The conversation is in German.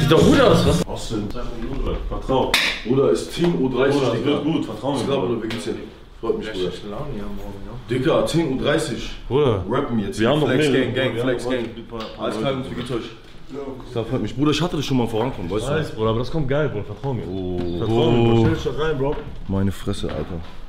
sieht doch gut aus, was? Austin, vertrau. Bruder, ist Team U30, Bruder, das Digga. wird gut, vertrau mir. Bruder, wie geht's dir? Freut mich, Bruder. Laune hier morgen, ja. Digga, 10:30 Uhr. Bruder, Rappen jetzt. wir haben noch Flex mehr. Gang, Flex Gang. Alles klar, Jungs, wie geht's euch? Das freut mich. Bruder, ich hatte das schon mal vorankommen, weißt du? Bruder, aber das kommt geil, Bruder, vertrau mir. Oh. Vertrau mir, Bro. Stell dich doch rein, Bro. Meine Fresse, Alter.